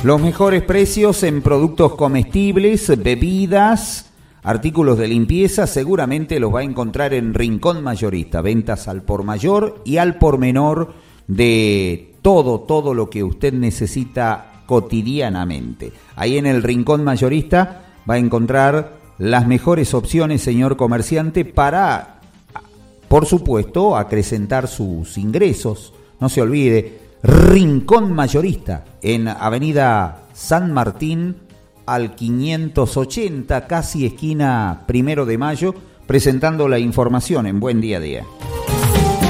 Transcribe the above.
Los mejores precios en productos comestibles, bebidas, artículos de limpieza, seguramente los va a encontrar en Rincón Mayorista. Ventas al por mayor y al por menor de todo lo que usted necesita cotidianamente. Ahí en el Rincón Mayorista va a encontrar las mejores opciones, señor comerciante, para, por supuesto, acrecentar sus ingresos. No se olvide, Rincón Mayorista, en Avenida San Martín, al 580, casi esquina 1 de Mayo, presentando la información en Buen Día a Día.